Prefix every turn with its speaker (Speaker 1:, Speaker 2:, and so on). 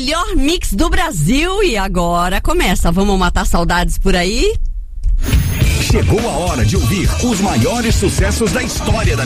Speaker 1: melhor mix do Brasil e agora começa. Vamos matar saudades por aí?
Speaker 2: Chegou a hora de ouvir os maiores sucessos da história da